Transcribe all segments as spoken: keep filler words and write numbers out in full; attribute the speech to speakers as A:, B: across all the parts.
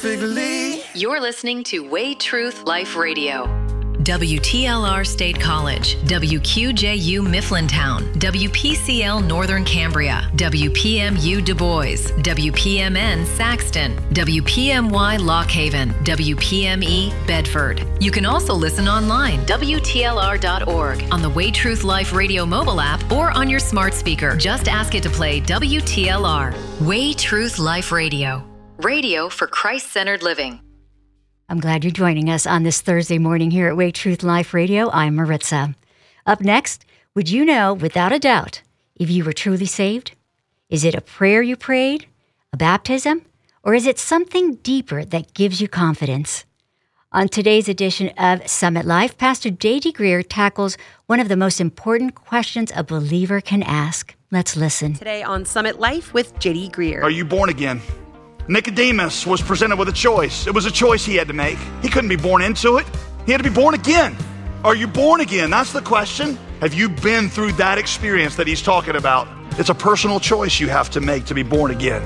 A: fig leaf.
B: You're listening to Way Truth Life Radio. W T L R State College, W Q J U Mifflintown, W P C L Northern Cambria, W P M U Du Bois, W P M N Saxton, W P M Y Lock Haven, W P M E Bedford. You can also listen online, W T L R dot org, on the Way Truth Life Radio mobile app, or on your smart speaker. Just ask it to play W T L R. Way Truth Life Radio. Radio for Christ-centered living.
C: I'm glad you're joining us on this Thursday morning here at Way Truth Life Radio. I'm Maritza. Up next, would you know without a doubt if you were truly saved? Is it a prayer you prayed, a baptism, or is it something deeper that gives you confidence? On today's edition of Summit Life, Pastor J D. Greear tackles one of the most important questions a believer can ask. Let's listen.
D: Today on Summit Life with J D. Greear.
E: Are you born again? Nicodemus was presented with a choice. It was a choice he had to make. He couldn't be born into it. He had to be born again. Are you born again? That's the question. Have you been through that experience that he's talking about? It's a personal choice you have to make to be born again.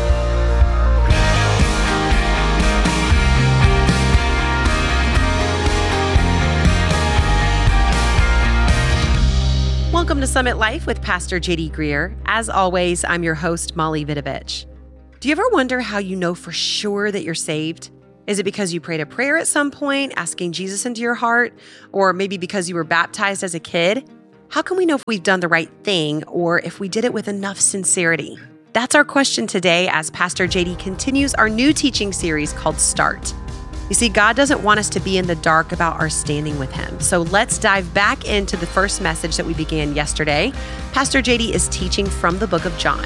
D: Welcome to Summit Life with Pastor J D. Greear. As always, I'm your host, Molly Vidovich. Do you ever wonder how you know for sure that you're saved? Is it because you prayed a prayer at some point, asking Jesus into your heart? Or maybe because you were baptized as a kid? How can we know if we've done the right thing or if we did it with enough sincerity? That's our question today as Pastor J D continues our new teaching series called Start. You see, God doesn't want us to be in the dark about our standing with Him. So let's dive back into the first message that we began yesterday. Pastor J D is teaching from the book of John.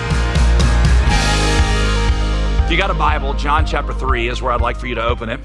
E: If you got a Bible, John chapter three is where I'd like for you to open it.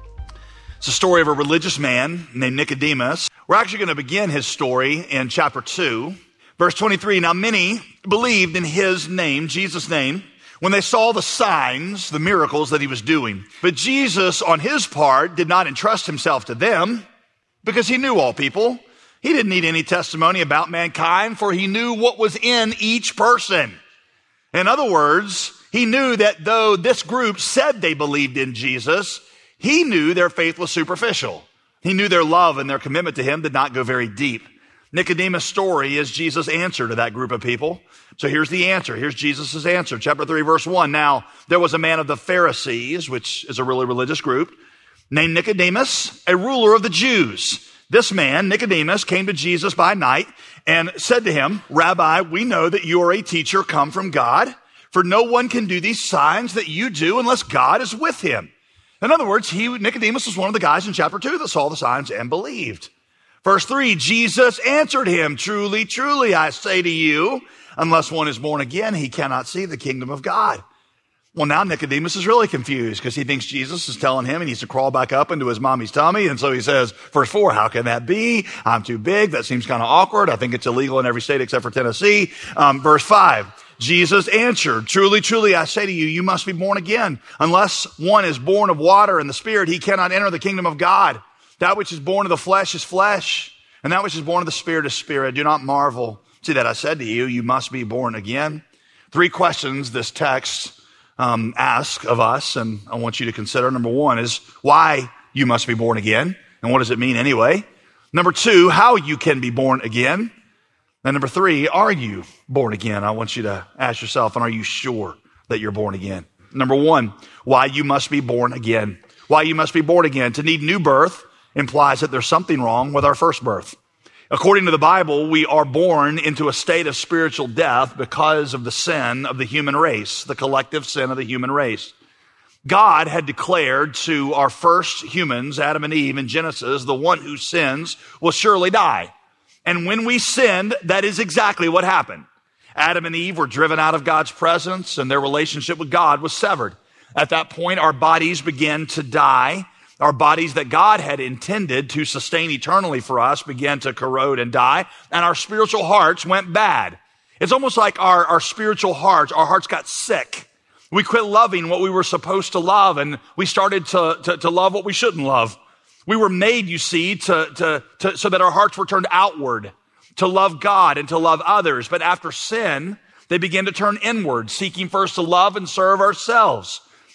E: It's a story of a religious man named Nicodemus. We're actually going to begin his story in chapter two, verse twenty-three. Now many believed in his name, Jesus' name, when they saw the signs, the miracles that he was doing. But Jesus, on his part, did not entrust himself to them because he knew all people. He didn't need any testimony about mankind, for he knew what was in each person. In other words, he knew that though this group said they believed in Jesus, he knew their faith was superficial. He knew their love and their commitment to him did not go very deep. Nicodemus' story is Jesus' answer to that group of people. So here's the answer. Here's Jesus' answer. Chapter three, verse one. Now, there was a man of the Pharisees, which is a really religious group, named Nicodemus, a ruler of the Jews. This man, Nicodemus, came to Jesus by night and said to him, Rabbi, we know that you are a teacher come from God. For no one can do these signs that you do unless God is with him. In other words, he, Nicodemus was one of the guys in chapter two that saw the signs and believed. Verse three, Jesus answered him, Truly, truly, I say to you, unless one is born again, he cannot see the kingdom of God. Well, now Nicodemus is really confused because he thinks Jesus is telling him he needs to crawl back up into his mommy's tummy. And so he says, verse four, how can that be? I'm too big. That seems kind of awkward. I think it's illegal in every state except for Tennessee. Um, verse five, Jesus answered, Truly, truly, I say to you, you must be born again. Unless one is born of water and the Spirit, he cannot enter the kingdom of God. That which is born of the flesh is flesh, and that which is born of the Spirit is spirit. Do not marvel. See that I said to you, you must be born again. Three questions this text um, asks of us, and I want you to consider. Number one is why you must be born again, and what does it mean anyway? Number two, how you can be born again. And number three, are you born again? I want you to ask yourself, and are you sure that you're born again? Number one, why you must be born again. Why you must be born again. To need new birth implies that there's something wrong with our first birth. According to the Bible, we are born into a state of spiritual death because of the sin of the human race, the collective sin of the human race. God had declared to our first humans, Adam and Eve in Genesis, the one who sins will surely die. And when we sinned, that is exactly what happened. Adam and Eve were driven out of God's presence and their relationship with God was severed. At that point, our bodies began to die. Our bodies that God had intended to sustain eternally for us began to corrode and die, and our spiritual hearts went bad. It's almost like our, our spiritual hearts, our hearts got sick. We quit loving what we were supposed to love, and we started to, to, to love what we shouldn't love. We were made, you see, to, to, to, so that our hearts were turned outward, to love God and to love others. But after sin, they began to turn inward, seeking first to love and serve ourselves.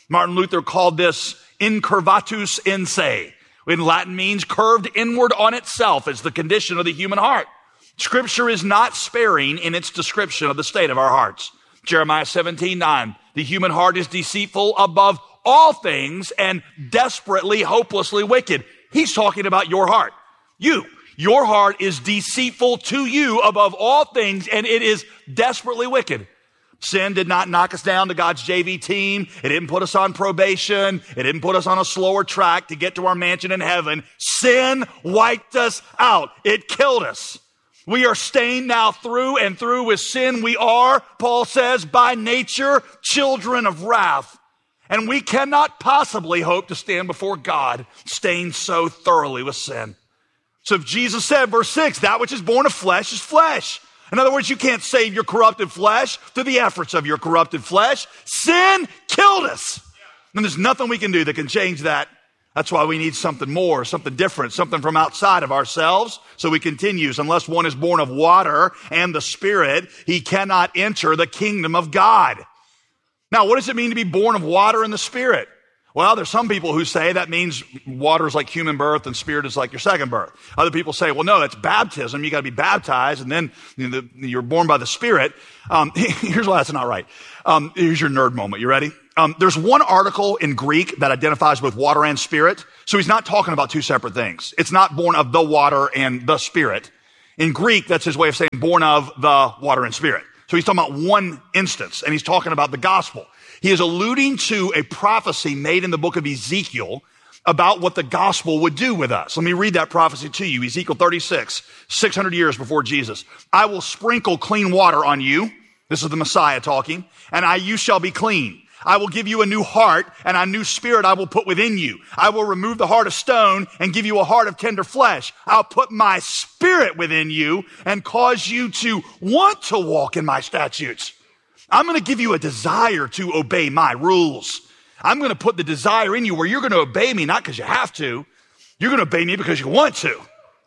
E: Martin Luther called this incurvatus in se. In Latin means curved inward on itself as the condition of the human heart. Scripture is not sparing in its description of the state of our hearts. Jeremiah seventeen nine, the human heart is deceitful above all things and desperately, hopelessly wicked. He's talking about your heart. You, your heart is deceitful to you above all things, and it is desperately wicked. Sin did not knock us down to God's J V team. It didn't put us on probation. It didn't put us on a slower track to get to our mansion in heaven. Sin wiped us out. It killed us. We are stained now through and through with sin. We are, Paul says, by nature, children of wrath. And we cannot possibly hope to stand before God stained so thoroughly with sin. So Jesus said, verse six, that which is born of flesh is flesh. In other words, you can't save your corrupted flesh through the efforts of your corrupted flesh. Sin killed us. And there's nothing we can do that can change that. That's why we need something more, something different, something from outside of ourselves. So he continues, unless one is born of water and the Spirit, he cannot enter the kingdom of God. Now, what does it mean to be born of water and the Spirit? Well, there's some people who say that means water is like human birth and Spirit is like your second birth. Other people say, well, no, that's baptism. You got to be baptized and then you're born by the Spirit. Um, here's why that's not right. Um, here's your nerd moment. You ready? Um, there's one article in Greek that identifies both water and Spirit. So he's not talking about two separate things. It's not born of the water and the Spirit. In Greek, that's his way of saying born of the water and Spirit. So he's talking about one instance, and he's talking about the gospel. He is alluding to a prophecy made in the book of Ezekiel about what the gospel would do with us. Let me read that prophecy to you. Ezekiel thirty-six, six hundred years before Jesus. I will sprinkle clean water on you. This is the Messiah talking. And I, you shall be clean. I will give you a new heart, and a new spirit I will put within you. I will remove the heart of stone and give you a heart of tender flesh. I'll put my spirit within you and cause you to want to walk in my statutes. I'm going to give you a desire to obey my rules. I'm going to put the desire in you where you're going to obey me, not because you have to. You're going to obey me because you want to.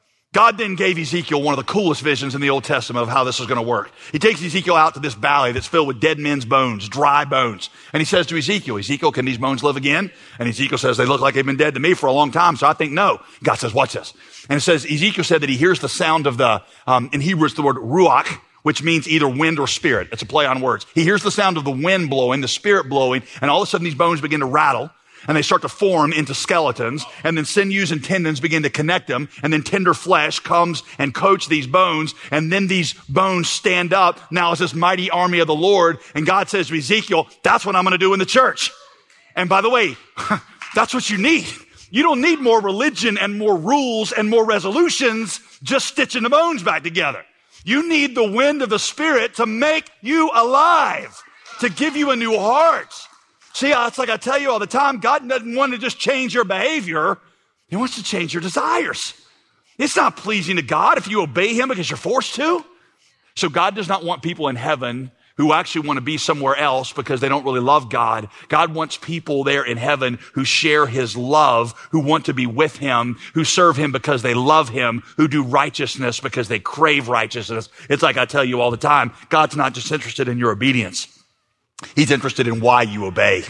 E: God then gave Ezekiel one of the coolest visions in the Old Testament of how this is going to work. He takes Ezekiel out to this valley that's filled with dead men's bones, dry bones. And he says to Ezekiel, Ezekiel, can these bones live again? And Ezekiel says, they look like they've been dead to me for a long time, so I think no. God says, watch this. And it says, Ezekiel said that he hears the sound of the, um, in Hebrew it's the word ruach, which means either wind or spirit. It's a play on words. He hears the sound of the wind blowing, the spirit blowing, and all of a sudden these bones begin to rattle. And they start to form into skeletons, and then sinews and tendons begin to connect them, and then tender flesh comes and coats these bones, and then these bones stand up now as this mighty army of the Lord, and God says to Ezekiel, that's what I'm going to do in the church. And by the way, that's what you need. You don't need more religion and more rules and more resolutions just stitching the bones back together. You need the wind of the Spirit to make you alive, to give you a new heart. See, it's like I tell you all the time, God doesn't want to just change your behavior. He wants to change your desires. It's not pleasing to God if you obey him because you're forced to. So God does not want people in heaven who actually want to be somewhere else because they don't really love God. God wants people there in heaven who share his love, who want to be with him, who serve him because they love him, who do righteousness because they crave righteousness. It's like I tell you all the time, God's not just interested in your obedience. He's interested in why you obey.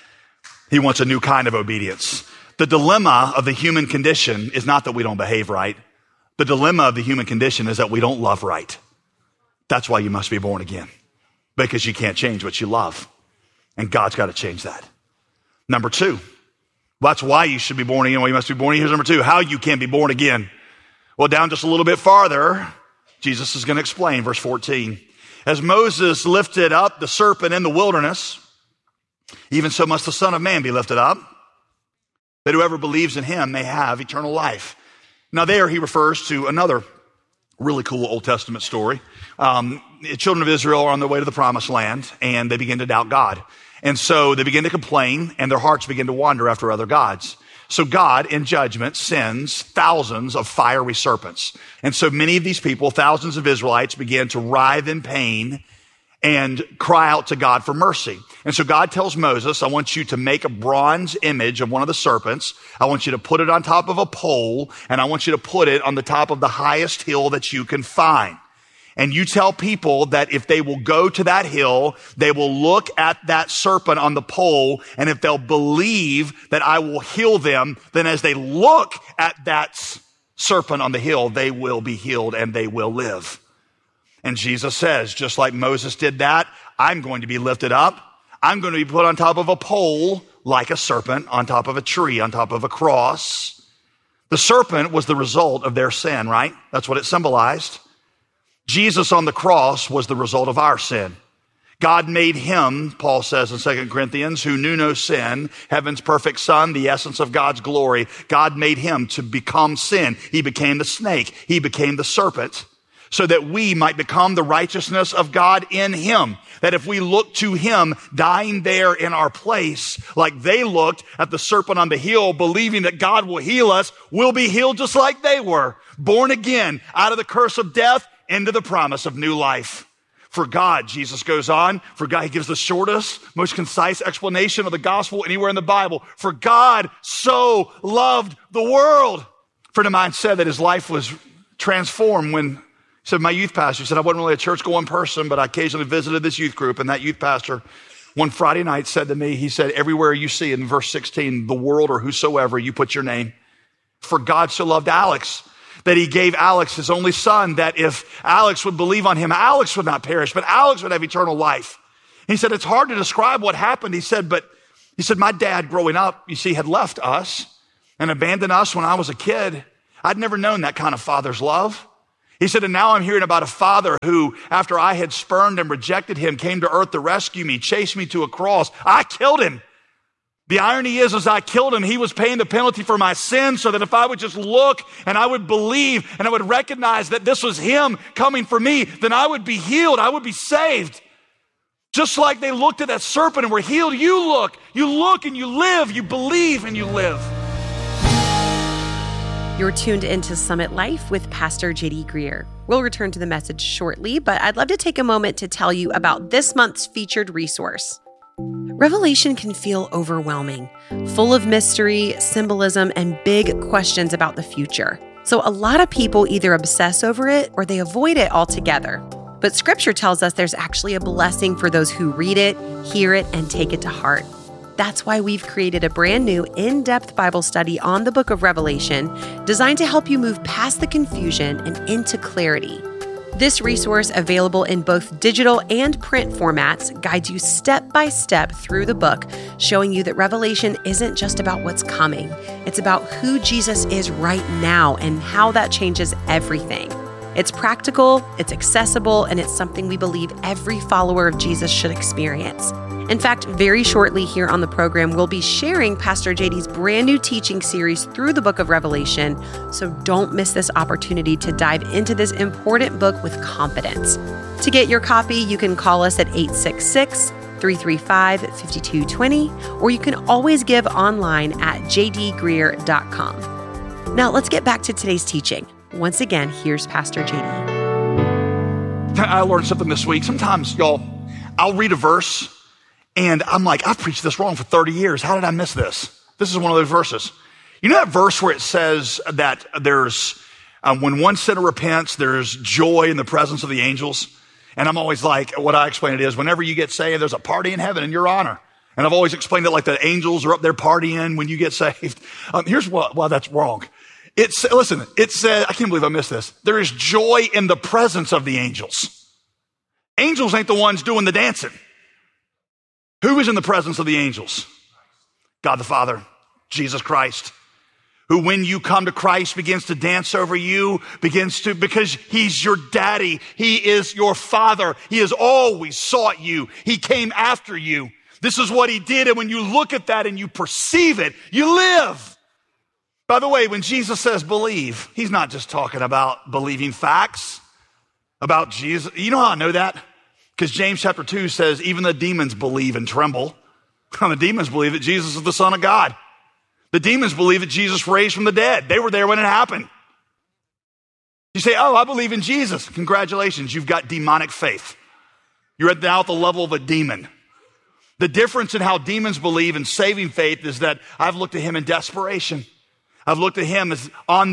E: He wants a new kind of obedience. The dilemma of the human condition is not that we don't behave right. The dilemma of the human condition is that we don't love right. That's why you must be born again, because you can't change what you love. And God's got to change that. Number two, well, that's why you should be born again. Well, you must be born again. Here's number two, how you can be born again. Well, down just a little bit farther, Jesus is going to explain, verse fourteen. As Moses lifted up the serpent in the wilderness, even so must the Son of Man be lifted up, that whoever believes in him may have eternal life. Now there he refers to another really cool Old Testament story. Um, the children of Israel are on their way to the promised land, and they begin to doubt God. And so they begin to complain, and their hearts begin to wander after other gods. So God, in judgment, sends thousands of fiery serpents. And so many of these people, thousands of Israelites, began to writhe in pain and cry out to God for mercy. And so God tells Moses, I want you to make a bronze image of one of the serpents. I want you to put it on top of a pole, and I want you to put it on the top of the highest hill that you can find. and you tell people that if they will go to that hill, they will look at that serpent on the pole, and if they'll believe that I will heal them, then as they look at that serpent on the hill, they will be healed and they will live. And Jesus says, just like Moses did that, I'm going to be lifted up. I'm going to be put on top of a pole like a serpent, on top of a tree, on top of a cross. The serpent was the result of their sin, right? That's what it symbolized. Jesus on the cross was the result of our sin. God made him, Paul says in Second Corinthians, who knew no sin, heaven's perfect son, the essence of God's glory. God made him to become sin. He became the snake. He became the serpent so that we might become the righteousness of God in him. That if we look to him dying there in our place, like they looked at the serpent on the hill, believing that God will heal us, we'll be healed just like they were, born again out of the curse of death into the promise of new life. For God, Jesus goes on, for God, he gives the shortest, most concise explanation of the gospel anywhere in the Bible. For God so loved the world. A friend of mine said that his life was transformed when, he said, my youth pastor, he said, I wasn't really a church-going person, but I occasionally visited this youth group, and that youth pastor one Friday night said to me, he said, everywhere you see in verse sixteen, the world or whosoever, you put your name. For God so loved Alex, that he gave Alex his only son, that if Alex would believe on him, Alex would not perish, but Alex would have eternal life. He said, it's hard to describe what happened. He said, but he said, my dad growing up, you see, had left us and abandoned us when I was a kid. I'd never known that kind of father's love. He said, and now I'm hearing about a father who, after I had spurned and rejected him, came to earth to rescue me, chased me to a cross. I killed him. The irony is, as I killed him, he was paying the penalty for my sin so that if I would just look and I would believe and I would recognize that this was him coming for me, then I would be healed. I would be saved. Just like they looked at that serpent and were healed, you look, you look and you live, you believe and you live.
D: You're tuned into Summit Life with Pastor J D Greer. We'll return to the message shortly, but I'd love to take a moment to tell you about this month's featured resource. Revelation can feel overwhelming, full of mystery, symbolism, and big questions about the future. So a lot of people either obsess over it or they avoid it altogether. But Scripture tells us there's actually a blessing for those who read it, hear it, and take it to heart. That's why we've created a brand new in-depth Bible study on the book of Revelation designed to help you move past the confusion and into clarity. This resource, available in both digital and print formats, guides you step by step through the book, showing you that Revelation isn't just about what's coming. It's about who Jesus is right now and how that changes everything. It's practical, it's accessible, and it's something we believe every follower of Jesus should experience. In fact, very shortly here on the program, we'll be sharing Pastor J D's brand new teaching series through the book of Revelation, so don't miss this opportunity to dive into this important book with confidence. To get your copy, you can call us at eight six six, three three five, five two two zero, or you can always give online at j d greer dot com. Now, let's get back to today's teaching. Once again, here's Pastor J D.
E: I learned something this week. Sometimes, y'all, I'll read a verse, and I'm like, I've preached this wrong for thirty years. How did I miss this? This is one of those verses. You know that verse where it says that there's, um, when one sinner repents, there's joy in the presence of the angels? And I'm always like, what I explain it is, whenever you get saved, there's a party in heaven in your honor. And I've always explained it like the angels are up there partying when you get saved. Um, here's why, why that's wrong. It's, listen, it said, I can't believe I missed this. There is joy in the presence of the angels. Angels ain't the ones doing the dancing. Who is in the presence of the angels? God the Father, Jesus Christ, who when you come to Christ begins to dance over you, begins to, because he's your daddy. He is your father. He has always sought you. He came after you. This is what he did. And when you look at that and you perceive it, you live. By the way, when Jesus says believe, he's not just talking about believing facts about Jesus. You know how I know that? Because James chapter two says, even the demons believe and tremble. The demons believe that Jesus is the Son of God. The demons believe that Jesus raised from the dead. They were there when it happened. You say, oh, I believe in Jesus. Congratulations, you've got demonic faith. You're now at the level of a demon. The difference in how demons believe and saving faith is that I've looked at him in desperation. I've looked at him as on that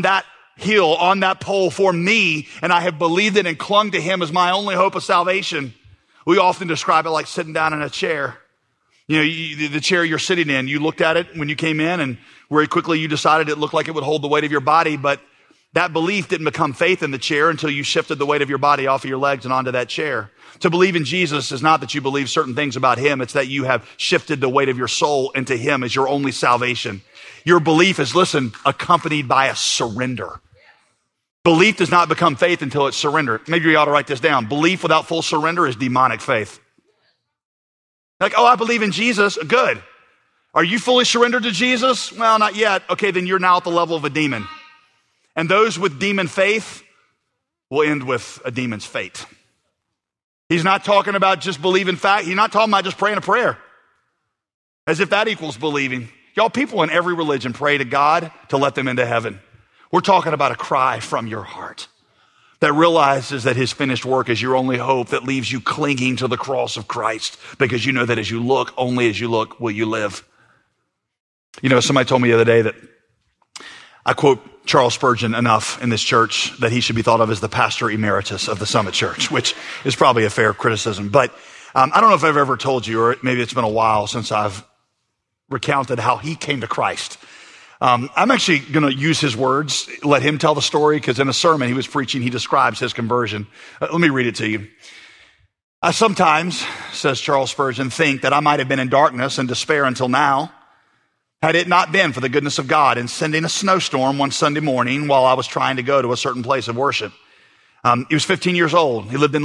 E: hill, on that pole for me, and I have believed it and clung to him as my only hope of salvation. We often describe it like sitting down in a chair. You know, you, the chair you're sitting in, you looked at it when you came in, and very quickly you decided it looked like it would hold the weight of your body, but that belief didn't become faith in the chair until you shifted the weight of your body off of your legs and onto that chair. To believe in Jesus is not that you believe certain things about him. It's that you have shifted the weight of your soul into him as your only salvation. Your belief is, listen, accompanied by a surrender. Belief does not become faith until it's surrendered. Maybe you ought to write this down. Belief without full surrender is demonic faith. Like, oh, I believe in Jesus. Good. Are you fully surrendered to Jesus? Well, not yet. Okay, then you're now at the level of a demon. And those with demon faith will end with a demon's fate. He's not talking about just believing fact. He's not talking about just praying a prayer, as if that equals believing. Y'all, people in every religion pray to God to let them into heaven. We're talking about a cry from your heart that realizes that his finished work is your only hope, that leaves you clinging to the cross of Christ, because you know that as you look, only as you look will you live. You know, somebody told me the other day that I quote Charles Spurgeon enough in this church that he should be thought of as the pastor emeritus of the Summit Church, which is probably a fair criticism. But um, I don't know if I've ever told you, or maybe it's been a while since I've recounted how he came to Christ. Um, I'm actually going to use his words, let him tell the story, because in a sermon he was preaching, he describes his conversion. Uh, let me read it to you. I sometimes, says Charles Spurgeon, think that I might have been in darkness and despair until now, had it not been for the goodness of God in sending a snowstorm one Sunday morning while I was trying to go to a certain place of worship. Um, he was fifteen years old. He lived in